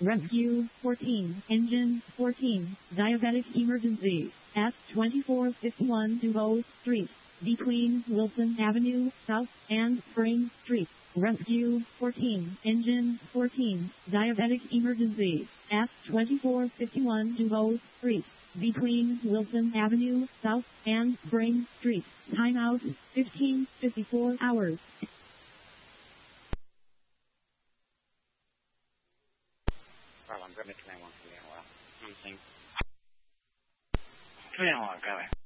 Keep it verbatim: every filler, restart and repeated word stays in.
Rescue fourteen, Engine fourteen, Diabetic Emergency, S twenty-four fifty-one Dubois Street, between Wilson Avenue South and Spring Street. Rescue fourteen, Engine fourteen, Diabetic Emergency, S twenty-four fifty-one Dubois Street, between Wilson Avenue South and Spring Street. Timeout fifteen fifty-four hours. Well, I'm going to come in one for a while. Something. Come in a while, go ahead.